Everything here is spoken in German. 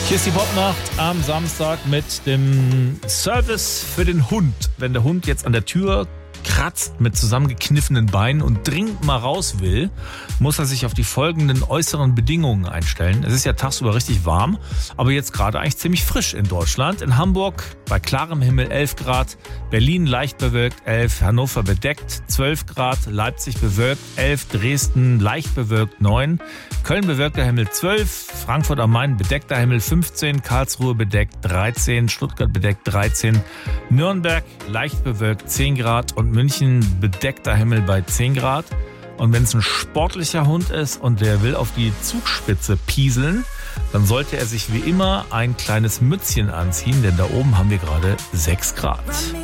Hier ist die Popnacht am Samstag mit dem Service für den Hund. Wenn der Hund jetzt an der Tür kratzt mit zusammengekniffenen Beinen und dringend mal raus will, muss er sich auf die folgenden äußeren Bedingungen einstellen. Es ist ja tagsüber richtig warm, aber jetzt gerade eigentlich ziemlich frisch in Deutschland. In Hamburg bei klarem Himmel 11 Grad, Berlin leicht bewölkt 11, Hannover bedeckt 12 Grad, Leipzig bewölkt 11, Dresden leicht bewölkt 9, Köln bewölkter Himmel 12, Frankfurt am Main bedeckter Himmel 15, Karlsruhe bedeckt 13, Stuttgart bedeckt 13, Nürnberg leicht bewölkt 10 Grad und München bedeckter Himmel bei 10 Grad. Und wenn es ein sportlicher Hund ist und der will auf die Zugspitze pieseln, dann sollte er sich wie immer ein kleines Mützchen anziehen, denn da oben haben wir gerade 6 Grad.